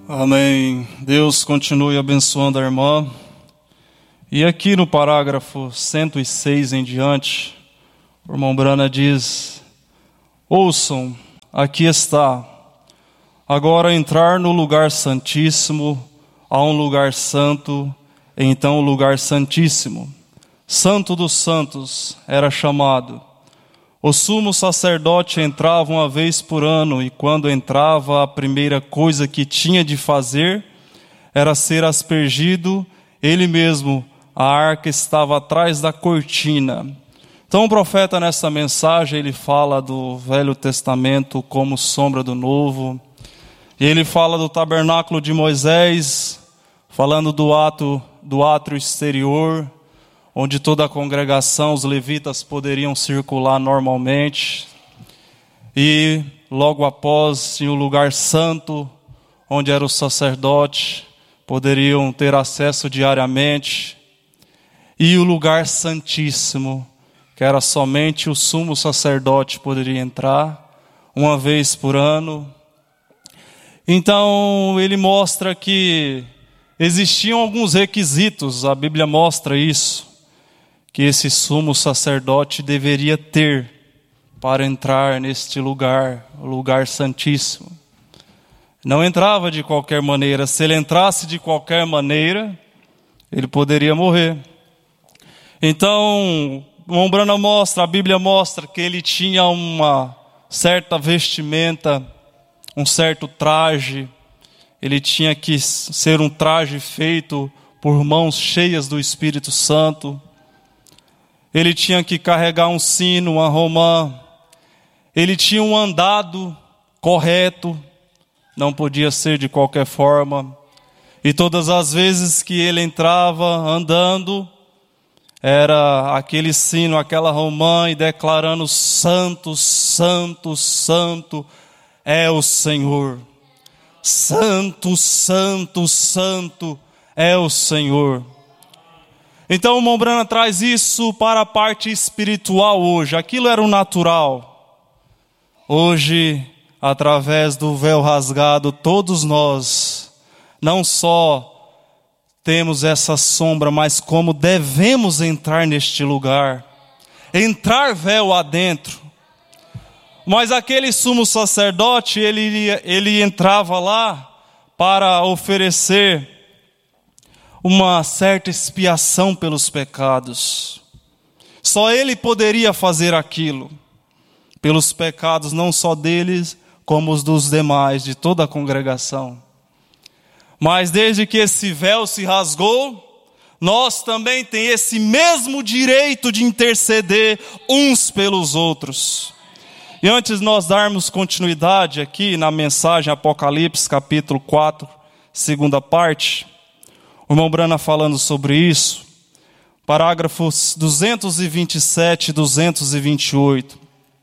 Amém. Deus continue abençoando a irmã. E aqui no parágrafo 106 em diante, o irmão Brana diz: ouçam, aqui está. Agora entrar no lugar santíssimo, a um lugar santo, então o lugar santíssimo. Santo dos santos era chamado. O sumo sacerdote entrava uma vez por ano, e quando entrava, a primeira coisa que tinha de fazer era ser aspergido ele mesmo. A arca estava atrás da cortina. Então o profeta nessa mensagem, ele fala do Velho Testamento como sombra do Novo. E ele fala do tabernáculo de Moisés, falando do átrio exterior, onde toda a congregação, os levitas poderiam circular normalmente. E logo após, em um lugar santo, onde era o sacerdote, poderiam ter acesso diariamente. E o lugar santíssimo, que era somente o sumo sacerdote poderia entrar, uma vez por ano. Então, ele mostra que existiam alguns requisitos, a Bíblia mostra isso, que esse sumo sacerdote deveria ter para entrar neste lugar, o lugar santíssimo. Não entrava de qualquer maneira. Se ele entrasse de qualquer maneira, ele poderia morrer. Então, o irmão Brana mostra, a Bíblia mostra que ele tinha uma certa vestimenta, um certo traje. Ele tinha que ser um traje feito por mãos cheias do Espírito Santo. Ele tinha que carregar um sino, uma romã. Ele tinha um andado correto, não podia ser de qualquer forma. E todas as vezes que ele entrava andando, era aquele sino, aquela romã, e declarando: Santo, Santo, Santo é o Senhor. Santo, Santo, Santo é o Senhor. Então o irmão Brana traz isso para a parte espiritual hoje. Aquilo era o natural. Hoje, através do véu rasgado, todos nós não só temos essa sombra, mas como devemos entrar neste lugar. Entrar véu adentro. Mas aquele sumo sacerdote, ele entrava lá para oferecer uma certa expiação pelos pecados. Só ele poderia fazer aquilo, pelos pecados não só deles, como os dos demais, de toda a congregação. Mas desde que esse véu se rasgou, nós também temos esse mesmo direito de interceder uns pelos outros. E antes de nós darmos continuidade aqui na mensagem Apocalipse, capítulo 4, segunda parte, o irmão Brana falando sobre isso, parágrafos 227 e 228.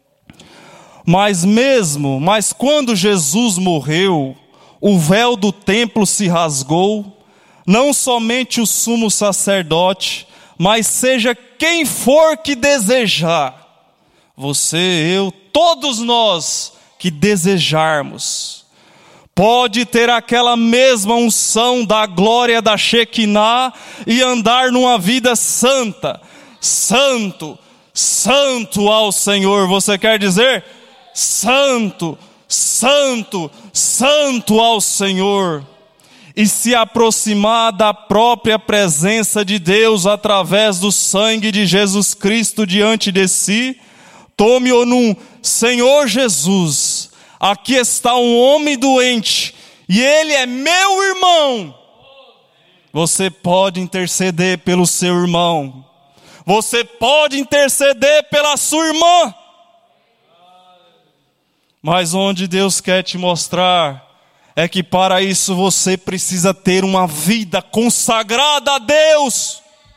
Mas quando Jesus morreu, o véu do templo se rasgou, não somente o sumo sacerdote, mas seja quem for que desejar, você, eu, todos nós que desejarmos, pode ter aquela mesma unção da glória da Shekinah e andar numa vida santa. Santo, santo ao Senhor. Você quer dizer? Santo, santo, santo ao Senhor. E se aproximar da própria presença de Deus através do sangue de Jesus Cristo diante de si. Tome-o num: Senhor Jesus, aqui está um homem doente, e ele é meu irmão. Você pode interceder pelo seu irmão. Você pode interceder pela sua irmã. Mas onde Deus quer te mostrar é que para isso você precisa ter uma vida consagrada a Deus.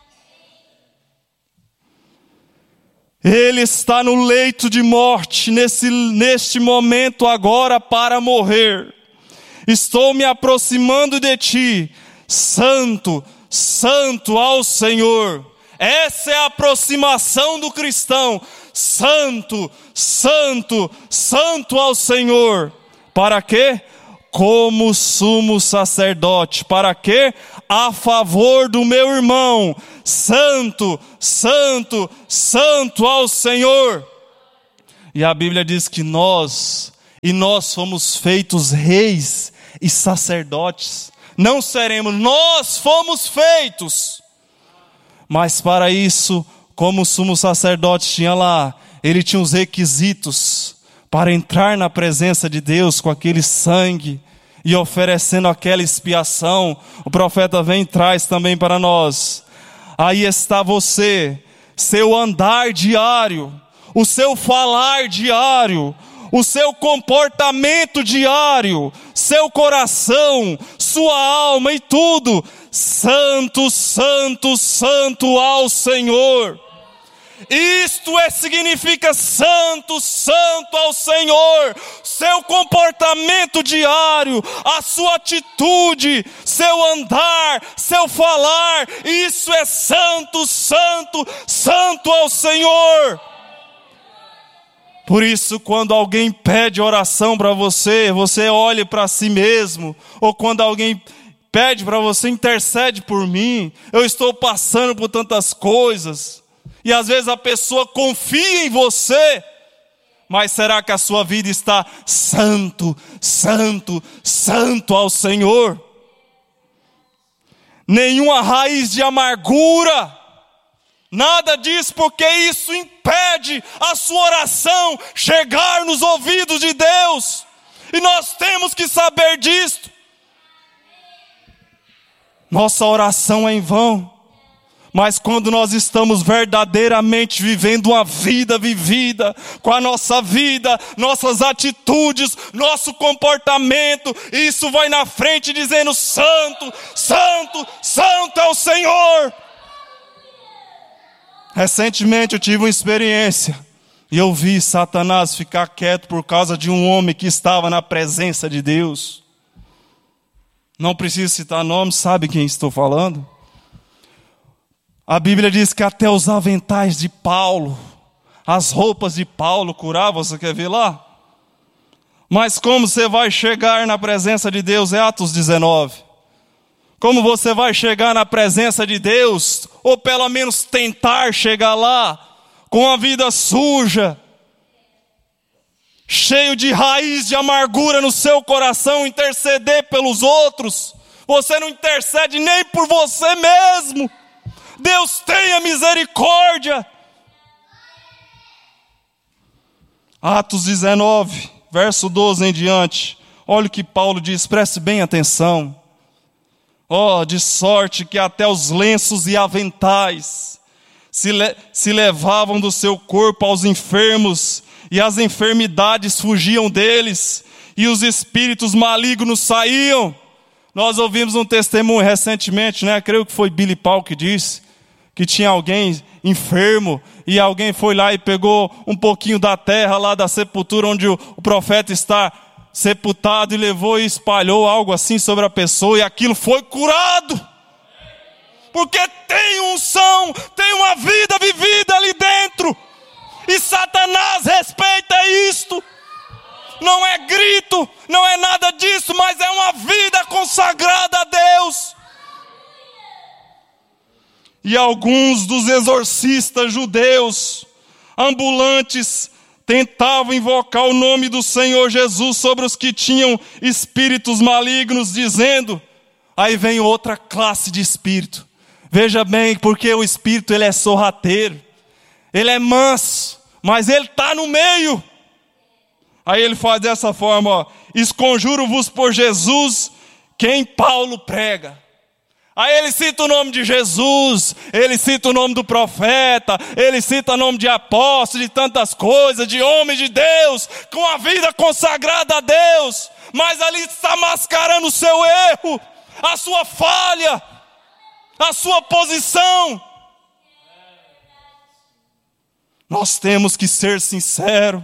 Ele está no leito de morte, neste momento agora para morrer. Estou me aproximando de ti, santo, santo ao Senhor. Essa é a aproximação do cristão. Santo, santo, santo ao Senhor. Para quê? como sumo sacerdote. Para quê? A favor do meu irmão. Santo, santo, santo ao Senhor. E a Bíblia diz que nós fomos feitos reis e sacerdotes. Não seremos, nós fomos feitos. Mas para isso, como o sumo sacerdote tinha lá, ele tinha os requisitos para entrar na presença de Deus com aquele sangue e oferecendo aquela expiação. O profeta vem e traz também para nós. Aí está você, seu andar diário, o seu falar diário, o seu comportamento diário, seu coração, sua alma e tudo. Santo, santo, santo ao Senhor. Isto significa santo, santo ao Senhor. Seu comportamento diário, a sua atitude, seu andar, seu falar, isso é santo, santo, santo ao Senhor. Por isso, quando alguém pede oração para você, você olhe para si mesmo. Ou quando alguém pede para você, intercede por mim. Eu estou passando por tantas coisas. E às vezes a pessoa confia em você. Mas será que a sua vida está santo, santo, santo ao Senhor? Nenhuma raiz de amargura. Nada disso, porque isso impede a sua oração chegar nos ouvidos de Deus. E nós temos que saber disto. Nossa oração é em vão. Mas quando nós estamos verdadeiramente vivendo uma vida vivida, com a nossa vida, nossas atitudes, nosso comportamento, isso vai na frente dizendo: santo, santo, santo é o Senhor. Recentemente eu tive uma experiência e eu vi Satanás ficar quieto por causa de um homem que estava na presença de Deus. Não preciso citar nomes, sabe quem estou falando? A Bíblia diz que até os aventais de Paulo, as roupas de Paulo curavam. Você quer ver lá? Mas como você vai chegar na presença de Deus? É Atos 19. Como você vai chegar na presença de Deus, ou pelo menos tentar chegar lá, com a vida suja, cheio de raiz de amargura no seu coração, interceder pelos outros? Você não intercede nem por você mesmo. Deus tenha misericórdia. Atos 19, verso 12 em diante. Olha o que Paulo diz, preste bem atenção. De sorte que até os lenços e aventais se levavam do seu corpo aos enfermos, e as enfermidades fugiam deles, e os espíritos malignos saíam. Nós ouvimos um testemunho recentemente, creio que foi Billy Paul que disse, que tinha alguém enfermo, e alguém foi lá e pegou um pouquinho da terra lá da sepultura onde o profeta está sepultado, e levou e espalhou algo assim sobre a pessoa, e aquilo foi curado. Porque tem unção, tem uma vida vivida ali dentro. E Satanás respeita isto. Não é grito, não é nada disso, mas é uma vida consagrada a Deus. E alguns dos exorcistas judeus ambulantes tentavam invocar o nome do Senhor Jesus sobre os que tinham espíritos malignos, dizendo... Aí vem outra classe de espírito. Veja bem, porque o espírito ele é sorrateiro, ele é manso, mas ele está no meio. Aí ele faz dessa forma, esconjuro-vos por Jesus, quem Paulo prega. Aí ele cita o nome de Jesus, ele cita o nome do profeta, ele cita o nome de apóstolo, de tantas coisas, de homens de Deus, com a vida consagrada a Deus. Mas ali está mascarando o seu erro, a sua falha, a sua posição. Nós temos que ser sinceros.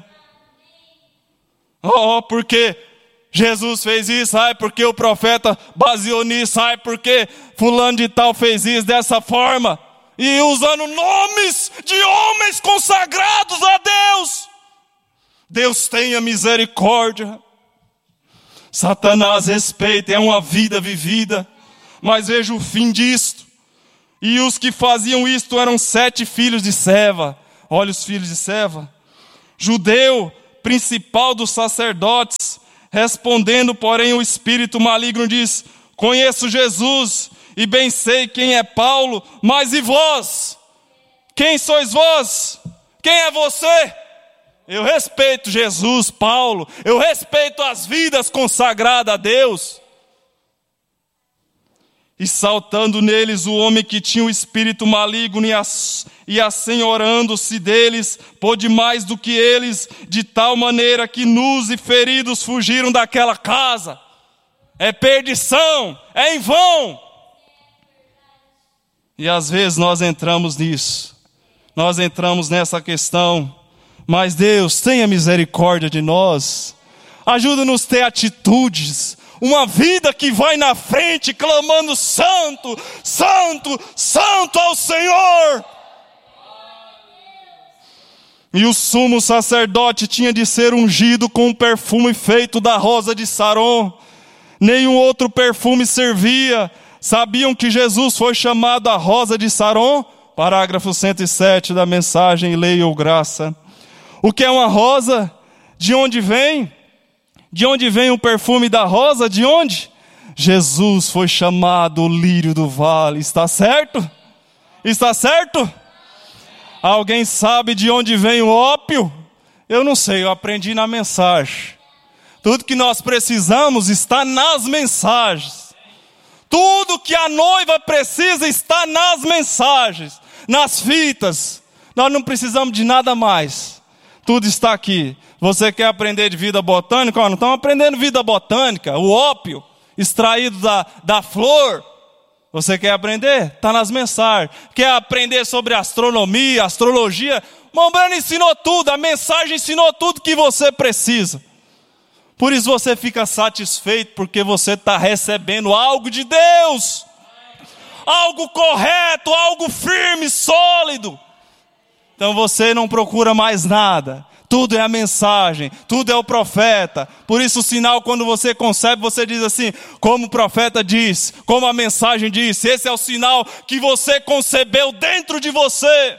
Porque Jesus fez isso, porque o profeta baseou nisso, porque fulano de tal fez isso dessa forma, e usando nomes de homens consagrados a Deus. Deus tenha misericórdia. Satanás respeita, é uma vida vivida. Mas veja o fim disto. E os que faziam isto eram 7 filhos de Seva. Olha os filhos de Seva. Judeu, principal dos sacerdotes, respondendo, porém, o espírito maligno diz: conheço Jesus e bem sei quem é Paulo, mas e vós? Quem sois vós? Quem é você? Eu respeito Jesus, Paulo, eu respeito as vidas consagradas a Deus. E saltando neles o homem que tinha o espírito maligno e assenhorando-se deles, pôde mais do que eles, de tal maneira que nus e feridos fugiram daquela casa. É perdição, é em vão. E às vezes nós entramos nisso, nós entramos nessa questão. Mas Deus, tenha misericórdia de nós, ajuda-nos a ter atitudes, uma vida que vai na frente clamando santo, santo, santo ao Senhor. E o sumo sacerdote tinha de ser ungido com um perfume feito da rosa de Saron. Nenhum outro perfume servia. Sabiam que Jesus foi chamado a rosa de Saron? Parágrafo 107 da mensagem Lei ou Graça. O que é uma rosa? De onde vem? De onde vem o perfume da rosa? De onde? Jesus foi chamado o lírio do vale. Está certo? Está certo? Alguém sabe de onde vem o ópio? Eu não sei, eu aprendi na mensagem. Tudo que nós precisamos está nas mensagens. Tudo que a noiva precisa está nas mensagens, nas fitas. Nós não precisamos de nada mais. Tudo está aqui. Você quer aprender de vida botânica? Não estamos aprendendo vida botânica. O ópio extraído da flor. Você quer aprender? Está nas mensagens. Quer aprender sobre astronomia, astrologia? Mombrana ensinou tudo. A mensagem ensinou tudo que você precisa. Por isso você fica satisfeito, porque você está recebendo algo de Deus. Algo correto, algo firme, sólido. Então você não procura mais nada. Tudo é a mensagem, tudo é o profeta. Por isso o sinal, quando você concebe, você diz assim: como o profeta diz, como a mensagem diz. Esse é o sinal que você concebeu dentro de você.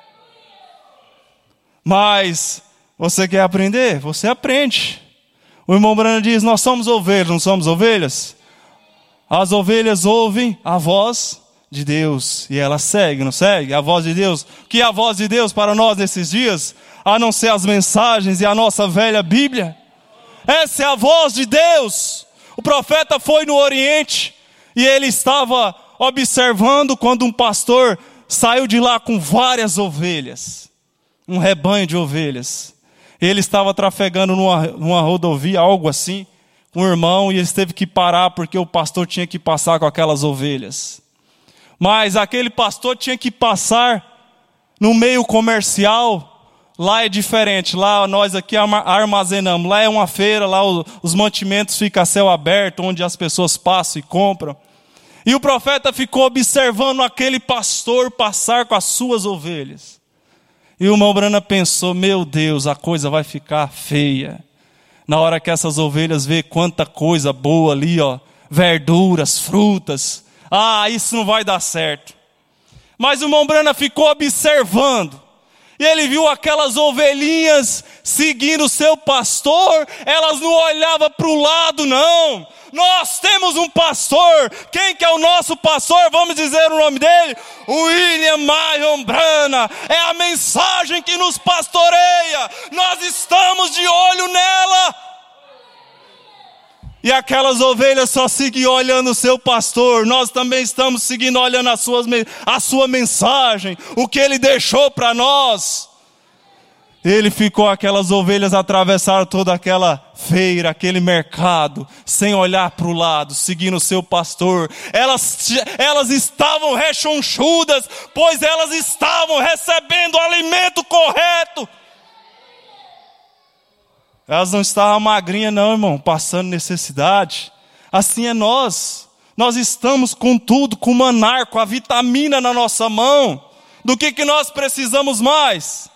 Mas você quer aprender? Você aprende. O irmão Brano diz: nós somos ovelhas, não somos ovelhas? As ovelhas ouvem a voz de Deus e elas seguem, não seguem? A voz de Deus. O que é a voz de Deus para nós nesses dias? A não ser as mensagens e a nossa velha Bíblia. Essa é a voz de Deus. O profeta foi no Oriente e ele estava observando quando um pastor saiu de lá com várias ovelhas. Um rebanho de ovelhas. Ele estava trafegando numa rodovia, algo assim, com um irmão, e ele teve que parar porque o pastor tinha que passar com aquelas ovelhas. Mas aquele pastor tinha que passar no meio comercial. Lá é diferente, lá nós aqui armazenamos, lá é uma feira, lá os mantimentos ficam a céu aberto, onde as pessoas passam e compram. E o profeta ficou observando aquele pastor passar com as suas ovelhas. E o irmão Brana pensou: meu Deus, a coisa vai ficar feia. Na hora que essas ovelhas vê quanta coisa boa ali, ó, verduras, frutas. Ah, isso não vai dar certo. Mas o irmão Brana ficou observando. E ele viu aquelas ovelhinhas seguindo o seu pastor. Elas não olhavam para o lado, não. Nós temos um pastor. Quem que é o nosso pastor? Vamos dizer o nome dele: William Marion Brana. É a mensagem que nos pastoreia. Nós estamos de olho nela. E aquelas ovelhas só seguiam olhando o seu pastor. Nós também estamos seguindo, olhando a sua mensagem, o que ele deixou para nós. Ele ficou, aquelas ovelhas atravessaram toda aquela feira, aquele mercado, sem olhar para o lado, seguindo o seu pastor. Elas estavam rechonchudas, pois elas estavam recebendo o alimento correto. Elas não estavam magrinhas não, irmão, passando necessidade. Assim é nós. Nós estamos com tudo, com o manar, com a vitamina na nossa mão. Do que nós precisamos mais?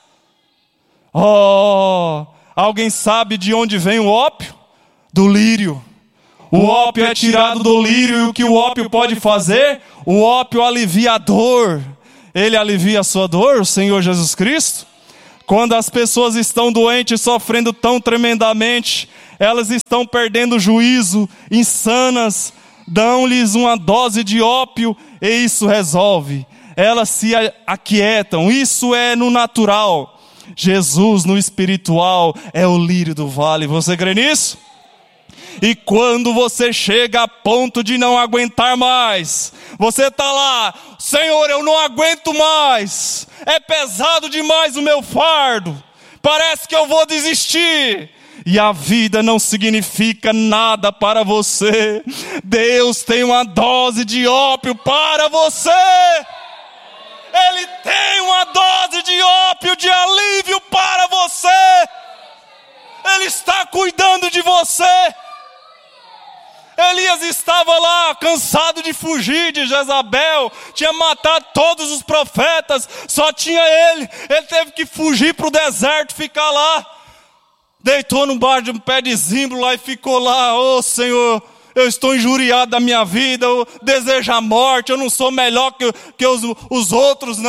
Oh, alguém sabe de onde vem o ópio? Do lírio. O ópio é tirado do lírio, e o que o ópio pode fazer? O ópio alivia a dor. Ele alivia a sua dor, o Senhor Jesus Cristo. Quando as pessoas estão doentes, sofrendo tão tremendamente, elas estão perdendo o juízo, insanas, dão-lhes uma dose de ópio e isso resolve. Elas se aquietam, isso é no natural. Jesus no espiritual é o lírio do vale, você crê nisso? E quando você chega a ponto de não aguentar mais, você está lá, Senhor, eu não aguento mais, é pesado demais o meu fardo, parece que eu vou desistir. E a vida não significa nada para você. Deus tem uma dose de ópio para você. Ele tem uma dose de ópio, de alívio para você. Ele está cuidando de você. Elias estava lá, cansado de fugir de Jezabel, tinha matado todos os profetas, só tinha ele teve que fugir para o deserto, ficar lá, deitou no bar de um pé de zimbro lá e ficou lá, ô Senhor, eu estou injuriado da minha vida, eu desejo a morte, eu não sou melhor que os outros, não.